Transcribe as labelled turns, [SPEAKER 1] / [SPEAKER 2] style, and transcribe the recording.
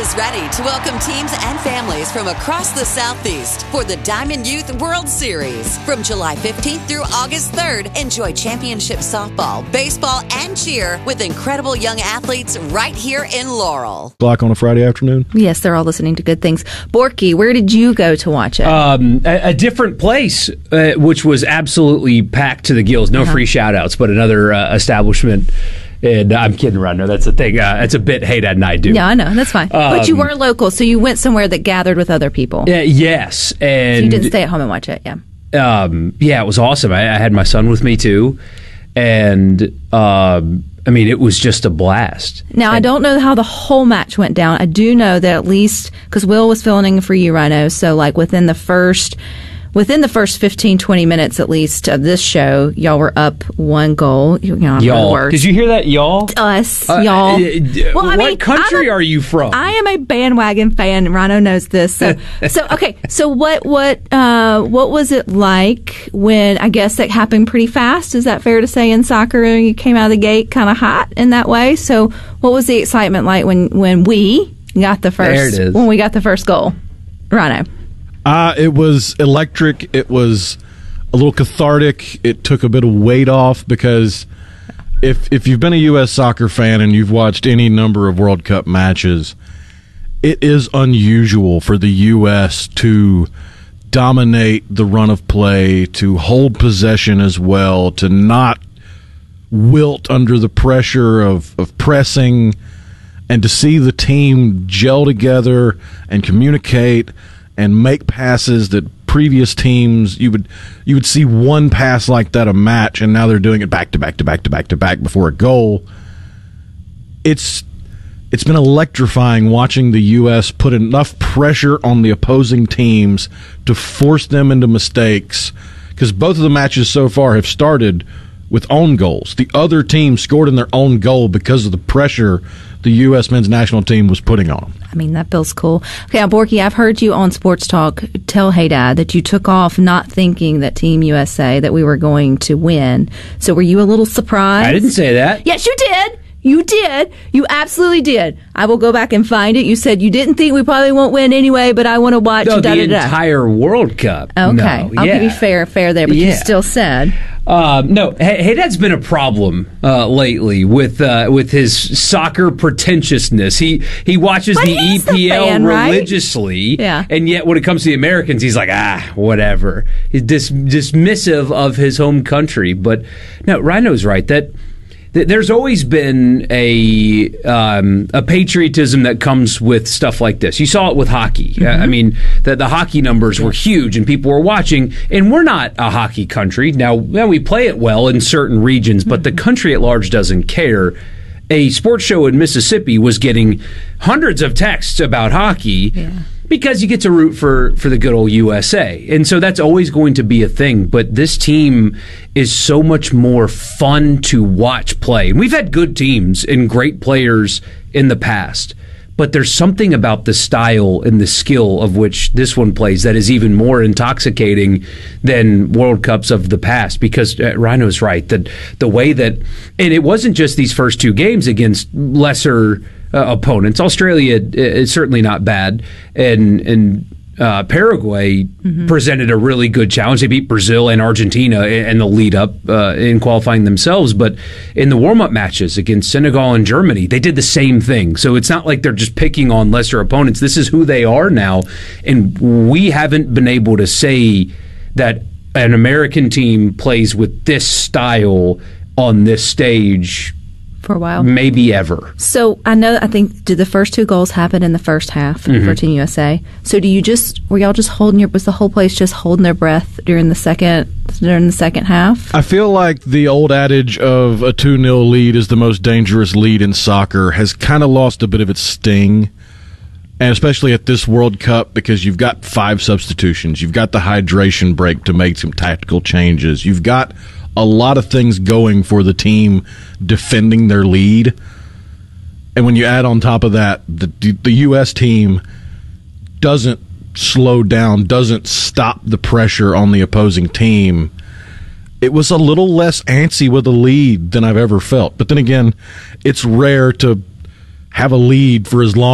[SPEAKER 1] is ready to welcome teams and families from across the Southeast for the Diamond Youth World Series. From July 15th through August 3rd, enjoy championship softball, baseball, and cheer with incredible young athletes right here in Laurel.
[SPEAKER 2] Block on a Friday afternoon?
[SPEAKER 3] Yes, they're all listening to good things. Borky, where did you go to watch it?
[SPEAKER 4] A different place, which was absolutely packed to the gills. No free shout-outs, but another establishment. And I'm kidding around. No, that's the thing. It's a bit Hey Dad and I do.
[SPEAKER 3] Yeah, I know. That's fine. But you were local, so you went somewhere that gathered with other people.
[SPEAKER 4] Yes. And
[SPEAKER 3] so you didn't stay at home and watch it, yeah.
[SPEAKER 4] Yeah, it was awesome. I had my son with me, too. And, it was just a blast.
[SPEAKER 3] Now, I don't know how the whole match went down. I do know that at least, because Will was filling for you, Rhino, so like within the first 15, 20 minutes at least of this show, y'all were up 1 goal.
[SPEAKER 4] Y'all. Did you hear that, y'all?
[SPEAKER 3] Us, y'all.
[SPEAKER 4] What country are you from?
[SPEAKER 3] I am a bandwagon fan. Rhino knows this. So okay. So what was it like when, I guess that happened pretty fast? Is that fair to say in soccer? You came out of the gate kind of hot in that way. So what was the excitement like when we got the first?
[SPEAKER 4] There it is.
[SPEAKER 3] When we got the first goal, Rhino.
[SPEAKER 2] It was electric. It was a little cathartic. It took a bit of weight off because if you've been a U.S. soccer fan and you've watched any number of World Cup matches, it is unusual for the U.S. to dominate the run of play, to hold possession as well, to not wilt under the pressure of pressing, and to see the team gel together and communicate and make passes that previous teams you would see one pass like that a match, and now they're doing it back to back to back to back to back before a goal. It's been electrifying watching the U.S. put enough pressure on the opposing teams to force them into mistakes, because both of the matches so far have started with own goals. The other team scored in their own goal because of the pressure the U.S. men's national team was putting on them.
[SPEAKER 3] I mean, that feels cool. Okay, now, Borky, I've heard you on Sports Talk tell Hey Dad that you took off not thinking that Team USA, that we were going to win. So were you a little surprised?
[SPEAKER 4] I didn't say that.
[SPEAKER 3] Yes, you did. You did. You absolutely did. I will go back and find it. You said you didn't think we probably won't win anyway, but I want to watch.
[SPEAKER 4] No, the entire World Cup.
[SPEAKER 3] Okay,
[SPEAKER 4] no,
[SPEAKER 3] I'll give you fair there, but you still said.
[SPEAKER 4] No, Hey Dad's been a problem lately with his soccer pretentiousness. He watches the EPL religiously,
[SPEAKER 3] right?
[SPEAKER 4] And yet when it comes to the Americans, he's like, whatever. He's dismissive of his home country. But no, Rhino's right that there's always been a patriotism that comes with stuff like this. You saw it with hockey.
[SPEAKER 3] Mm-hmm.
[SPEAKER 4] I mean, the hockey numbers were huge, and people were watching. And we're not a hockey country. Now we play it well in certain regions, but the country at large doesn't care. A sports show in Mississippi was getting hundreds of texts about hockey. Yeah. Because you get to root for the good old USA. And so that's always going to be a thing. But this team is so much more fun to watch play. And we've had good teams and great players in the past. But there's something about the style and the skill of which this one plays that is even more intoxicating than World Cups of the past. Because Rhino's right, that the way that, and it wasn't just these first 2 games against lesser opponents. Australia is certainly not bad, and Paraguay presented a really good challenge. They beat Brazil and Argentina in the lead up in qualifying themselves, but in the warm up matches against Senegal and Germany, they did the same thing. So it's not like they're just picking on lesser opponents. This is who they are now, and we haven't been able to say that an American team plays with this style on this stage
[SPEAKER 3] for a while,
[SPEAKER 4] maybe ever.
[SPEAKER 3] So I think did the first 2 goals happen in the first half for Team USA? So were y'all just was the whole place just holding their breath during the second half?
[SPEAKER 2] I feel like the old adage of a 2-0 lead is the most dangerous lead in soccer has kind of lost a bit of its sting. And especially at this World Cup, because you've got 5 substitutions, you've got the hydration break to make some tactical changes, you've got a lot of things going for the team defending their lead. And when you add on top of that, the U.S. team doesn't slow down, doesn't stop the pressure on the opposing team, it was a little less antsy with a lead than I've ever felt. But then again, it's rare to have a lead for as long